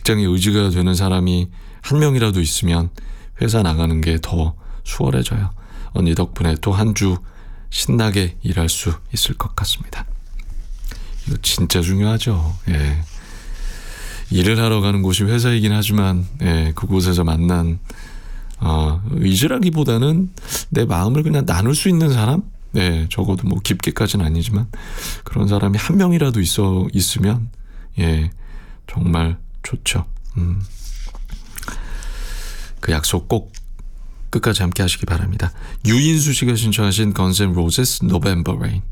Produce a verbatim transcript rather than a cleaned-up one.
직장에 의지가 되는 사람이 한 명이라도 있으면 회사 나가는 게 더 수월해져요. 언니 덕분에 또 한 주 신나게 일할 수 있을 것 같습니다. 이거 진짜 중요하죠. 예. 일을 하러 가는 곳이 회사이긴 하지만 예, 그곳에서 만난 어, 의지라기보다는 내 마음을 그냥 나눌 수 있는 사람? 예, 적어도 뭐 깊게까지는 아니지만 그런 사람이 한 명이라도 있어 있으면 예, 정말 좋죠. 음. 그 약속 꼭 끝까지 함께 하시기 바랍니다. 유인수 씨가 신청하신 Guns N' Roses November Rain.